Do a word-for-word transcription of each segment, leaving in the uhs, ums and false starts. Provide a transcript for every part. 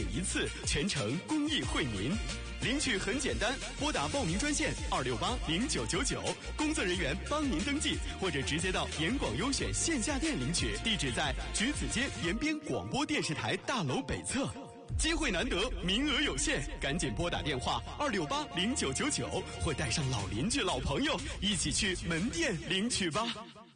一次，全程公益惠民。领取很简单，拨打报名专线二六八零九九九，工作人员帮您登记，或者直接到盐广优选线下店领取，地址在橘子街延边广播电视台大楼北侧。机会难得，名额有限，赶紧拨打电话二六八零九九九，或带上老邻居、老朋友一起去门店领取吧。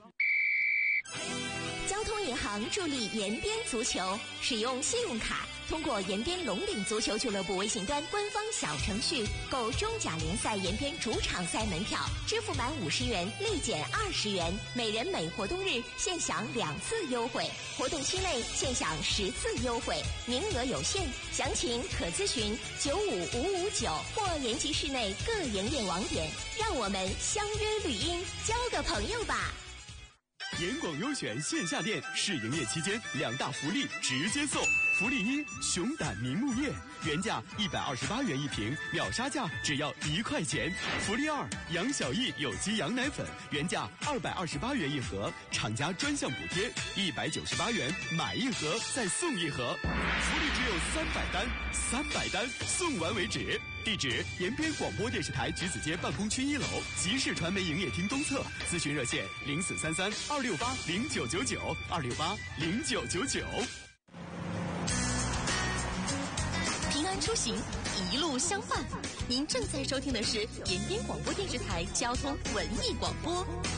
交通银行助力延边足球，使用信用卡通过延边龙岭足球俱乐部微信端官方小程序购中甲联赛延边主场赛门票，支付满五十元立减二十元，每人每活动日现享两次优惠，活动期内现享十次优惠，名额有限，详情可咨询九五五五九或延吉市内各营业网点。让我们相约绿荫，交个朋友吧。 盐广优选线下店试营业期间，两大福利直接送。福利一：熊胆明目叶，原价一百二十八元一瓶，秒杀价只要一块钱。福利二：杨小艺有机羊奶粉，原价二百二十八元一盒，厂家专项补贴一百九十八元，买一盒再送一盒。福利只有三百单，三百单送完为止。地址：延边广播电视台橘子街办公区一楼，集市传媒营业厅东侧。咨询热线：零四三三二六八零九九九二六八零九九九。 平安出行，一路相伴。您正在收听的是延边广播电视台交通文艺广播。